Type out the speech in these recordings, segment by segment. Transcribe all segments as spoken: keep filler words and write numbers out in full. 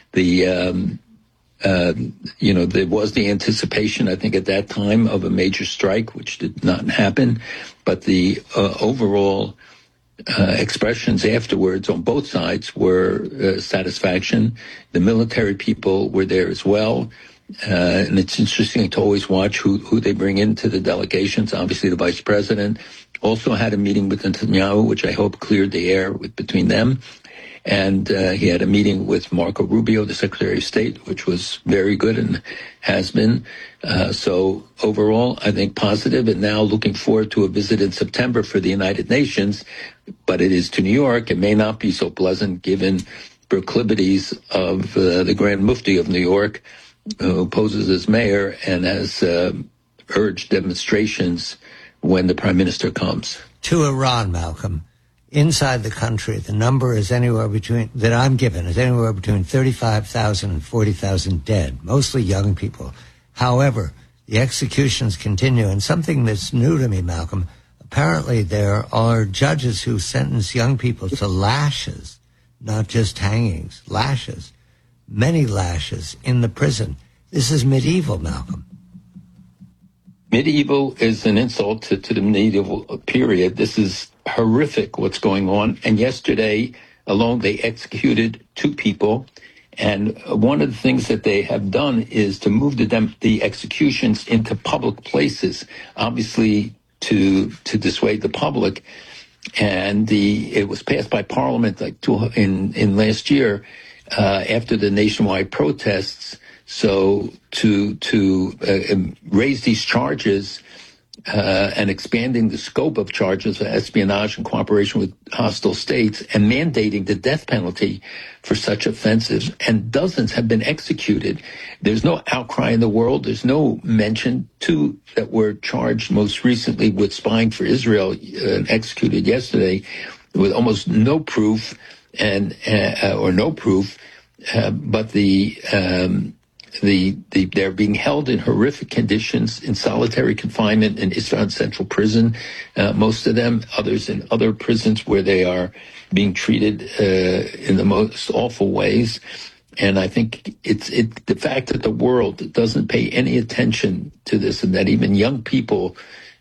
the um, uh, you know, there was the anticipation, I think, at that time of a major strike, which did not happen. But the uh, overall uh, expressions afterwards on both sides were uh, satisfaction. The military people were there as well. Uh, and it's interesting to always watch who, who they bring into the delegations. Obviously, the vice president also had a meeting with Netanyahu, which I hope cleared the air with, between them. And uh, he had a meeting with Marco Rubio, the Secretary of State, which was very good and has been. Uh, so overall, I think positive, and now looking forward to a visit in September for the United Nations. But it is to New York. It may not be so pleasant given proclivities of uh, the Grand Mufti of New York, who poses as mayor and has uh, urged demonstrations when the prime minister comes. To Iran, Malcolm. Inside the country, the number is anywhere between, that I'm given, is anywhere between thirty-five thousand and forty thousand dead, mostly young people. However, the executions continue, and something that's new to me, Malcolm, apparently there are judges who sentence young people to lashes, not just hangings, lashes, many lashes in the prison. This is medieval, Malcolm. Medieval is an insult to, to the medieval period. This is horrific what's going on. And yesterday alone, they executed two people. And one of the things that they have done is to move the, dem- the executions into public places, obviously to to dissuade the public. And the it was passed by Parliament like two, in in last year uh, after the nationwide protests. So to to uh, raise these charges uh, and expanding the scope of charges for espionage and cooperation with hostile states and mandating the death penalty for such offenses, and dozens have been executed. There's no outcry in the world. There's no mention. Two that were charged most recently with spying for Israel uh, executed yesterday with almost no proof and uh, or no proof, uh, but the um, The, the, they're being held in horrific conditions in solitary confinement in Isfahan Central Prison, uh, most of them, others in other prisons where they are being treated uh, in the most awful ways. And I think it's it, the fact that the world doesn't pay any attention to this, and that even young people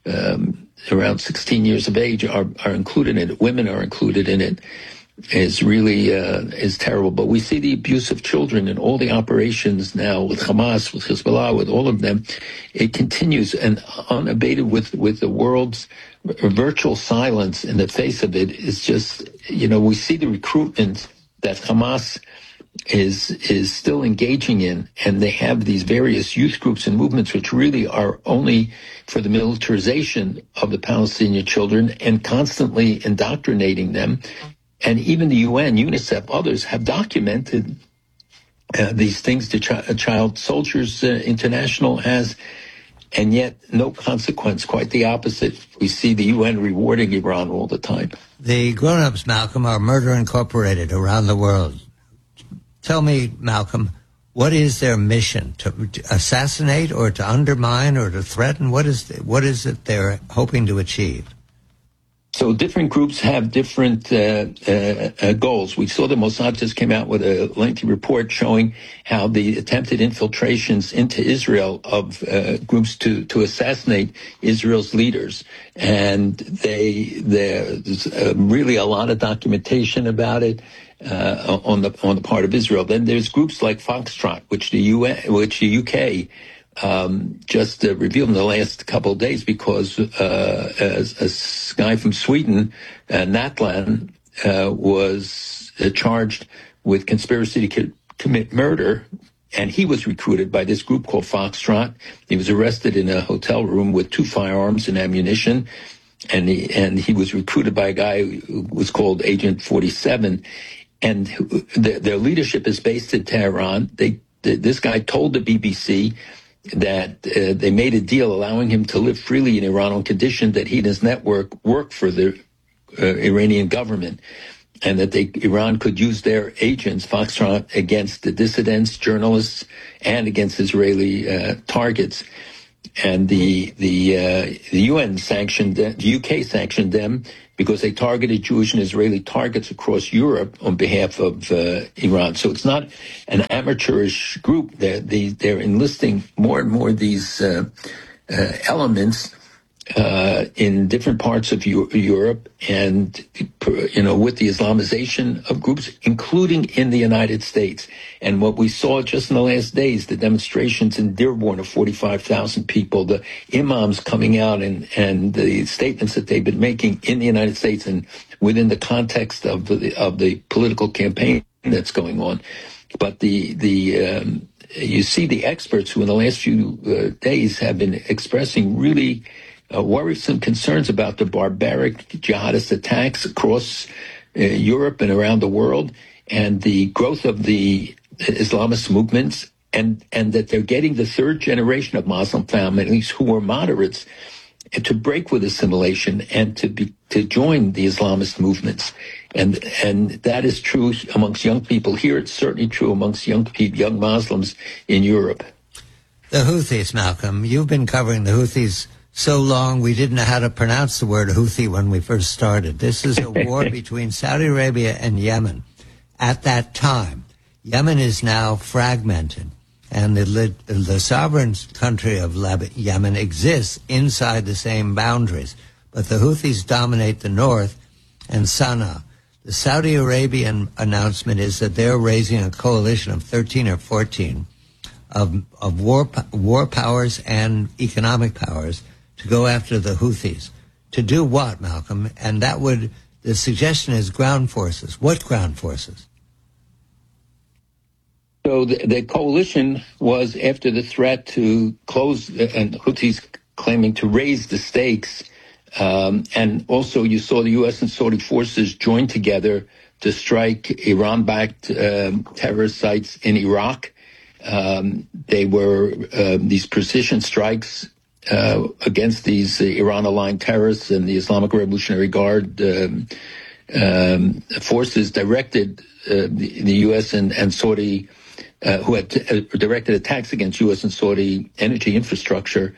um, around sixteen years of age are, are included in it, women are included in it, is really uh, is terrible. But we see the abuse of children in all the operations now with Hamas, with Hezbollah, with all of them. It continues and unabated with, with the world's virtual silence in the face of it. Is just, you know, we see the recruitment that Hamas is is still engaging in, and they have these various youth groups and movements which really are only for the militarization of the Palestinian children and constantly indoctrinating them. And even the U N, UNICEF, others have documented uh, these things. The Ch- Child Soldiers uh, International has, and yet no consequence, quite the opposite. We see the U N rewarding Iran all the time. The grown-ups, Malcolm, are Murder Incorporated around the world. Tell me, Malcolm, what is their mission? To, to assassinate or to undermine or to threaten? What is the, what is it they're hoping to achieve? So different groups have different uh, uh, uh, goals. We saw the Mossad just came out with a lengthy report showing how the attempted infiltrations into Israel of uh, groups to, to assassinate Israel's leaders. And they there's uh, really a lot of documentation about it uh, on the on the part of Israel. Then there's groups like Foxtrot, which the U N, which the U K Um, just uh, revealed in the last couple of days, because uh, a, a guy from Sweden, uh, Natlan, uh, was uh, charged with conspiracy to co- commit murder, and he was recruited by this group called Foxtrot. He was arrested in a hotel room with two firearms and ammunition, and he, and he was recruited by a guy who was called Agent forty-seven, and their, their leadership is based in Tehran. They, this guy told the B B C that uh, they made a deal allowing him to live freely in Iran on condition that he and his network work for the uh, Iranian government, and that they, Iran could use their agents, Foxtrot, against the dissidents, journalists, and against Israeli uh, targets. And the the, uh, the U N sanctioned, the U K sanctioned them because they targeted Jewish and Israeli targets across Europe on behalf of uh, Iran. So it's not an amateurish group. They're, they, they're enlisting more and more these uh, uh, elements uh, in different parts of U- Europe and, you know, with the Islamization of groups, including in the United States. And what we saw just in the last days, the demonstrations in Dearborn of forty-five thousand people, the imams coming out and, and the statements that they've been making in the United States and within the context of the, of the political campaign that's going on. But the, the, um, you see the experts who in the last few uh, days have been expressing really Uh, worrisome concerns about the barbaric jihadist attacks across uh, Europe and around the world, and the growth of the Islamist movements, and, and that they're getting the third generation of Muslim families who are moderates to break with assimilation and to be to join the Islamist movements. And and that is true amongst young people here. It's certainly true amongst young people, young Muslims in Europe. The Houthis, Malcolm, you've been covering the Houthis so long we didn't know how to pronounce the word Houthi when we first started. This is a war between Saudi Arabia and Yemen. At that time, Yemen is now fragmented, and the, the sovereign country of Yemen exists inside the same boundaries. But the Houthis dominate the north and Sana'a. The Saudi Arabian announcement is that they're raising a coalition of thirteen or fourteen of, of war, war powers and economic powers to go after the Houthis. To do what, Malcolm? And that would, the suggestion is ground forces. What ground forces? So the, the coalition was after the threat to close, and Houthis claiming to raise the stakes. Um, and also you saw the U S and Saudi forces join together to strike Iran-backed um, terrorist sites in Iraq. Um, they were uh, these precision strikes Uh, against these uh, Iran-aligned terrorists and the Islamic Revolutionary Guard um, um, forces directed uh, the, the U S and, and Saudi, uh, who had t- uh, directed attacks against U S and Saudi energy infrastructure.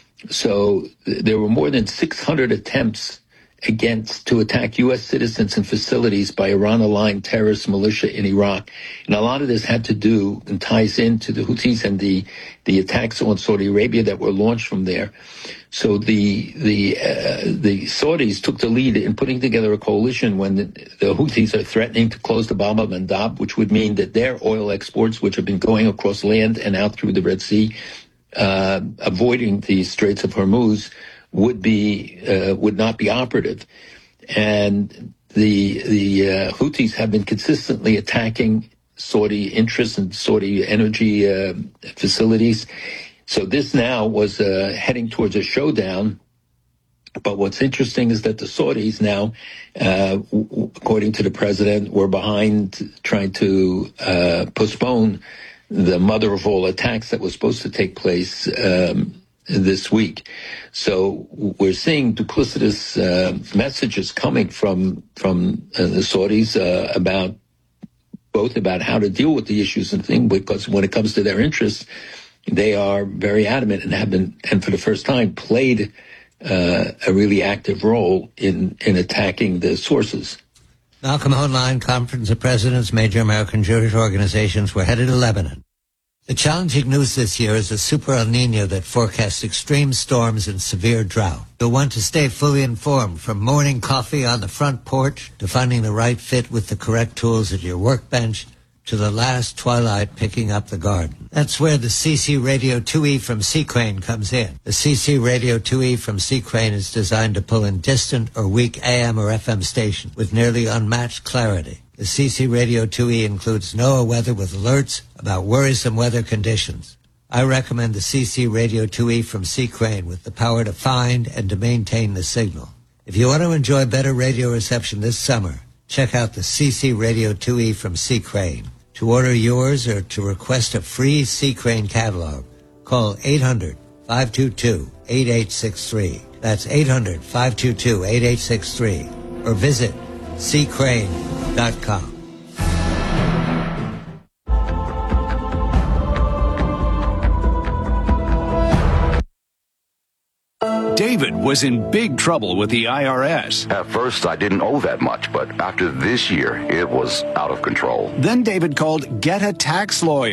So th- there were more than six hundred attempts against to attack U S citizens and facilities by Iran-aligned terrorist militia in Iraq. And a lot of this had to do and ties into the Houthis and the, the attacks on Saudi Arabia that were launched from there. So the the uh, the Saudis took the lead in putting together a coalition when the, the Houthis are threatening to close the Bab al-Mandab, which would mean that their oil exports, which have been going across land and out through the Red Sea, uh, avoiding the Straits of Hormuz, would be uh, would not be operative. And the the uh, Houthis have been consistently attacking Saudi interests and Saudi energy uh, facilities. So this now was uh, heading towards a showdown. But what's interesting is that the Saudis now, uh, w- according to the president, were behind trying to uh, postpone the mother of all attacks that was supposed to take place um, this week. So we're seeing duplicitous uh, messages coming from from uh, the Saudis uh, about both about how to deal with the issues and things, because when it comes to their interests, they are very adamant and have been, and for the first time, played uh, a really active role in, in attacking the sources. Malcolm Hoenlein, Conference of Presidents, major American Jewish organizations, were headed to Lebanon. The challenging news this year is a super El Nino that forecasts extreme storms and severe drought. You'll want to stay fully informed, from morning coffee on the front porch to finding the right fit with the correct tools at your workbench to the last twilight picking up the garden. That's where the C C Radio two E from Seacrine comes in. The C C Radio two E from Seacrine is designed to pull in distant or weak A M or F M stations with nearly unmatched clarity. The C C Radio two E includes NOAA weather with alerts about worrisome weather conditions. I recommend the C C Radio two E from Seacrine with the power to find and to maintain the signal. If you want to enjoy better radio reception this summer, check out the C C Radio two E from Seacrine. To order yours or to request a free Seacrine catalog, call eight hundred, five two two, eight eight six three. That's eight hundred, five two two, eight eight six three. Or visit seacrine dot com. Day David was in big trouble with the I R S. At first, I didn't owe that much, but after this year, it was out of control. Then David called Get a Tax Lawyer.